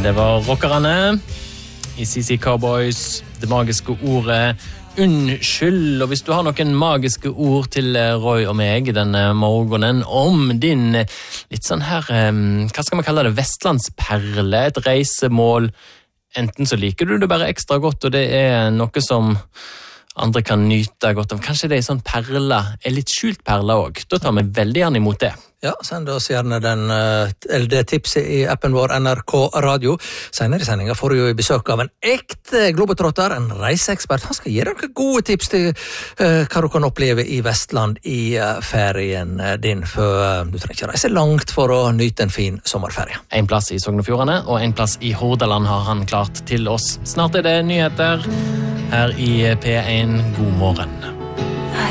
Det var rockerne I CC Cowboys, det magiske ordet unnskyld. Og hvis du har noen magiske ord til Roy og meg denne morgenen om din litt sånn her, hva skal man kalle det, vestlandsperle, et reisemål, enten så liker du det bare ekstra godt, og det noe som andre kan nyte godt av. Kanskje det sånn perle, litt skjult perle også. Da tar vi veldig gjerne imot det. Ja, send oss gjerne det tipset I appen vår NRK Radio. Senere I sendingen får du jo besøk av en ekte globetrotter, en reiseekspert. Han skal gi deg noen gode tips til hva du kan oppleve I Vestland I ferien din, for du trenger ikke reise langt for å nyte en fin sommerferie. En plass I Sogn og Fjordane, og en plass I Hordaland har han klart til oss. Snart det nyheter her I P1. God morgen.